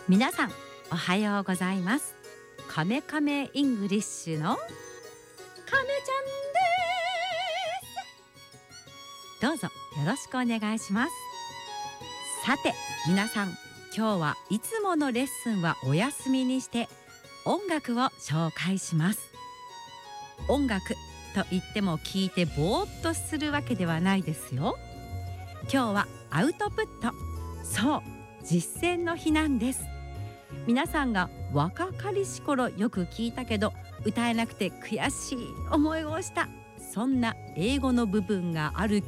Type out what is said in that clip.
皆さんおはようございます。カメカメイングリッシュのカメちゃんです。どうぞよろしくお願いします。さて皆さん、今日はいつものレッスンはお休みにして音楽を紹介します。音楽と言っても聞いてぼーっとするわけではないですよ。今日はアウトプット、そう実践の日なんです。皆さんが若かりし頃よく聞いたけど歌えなくて悔しい思いをした、そんな英語の部分がある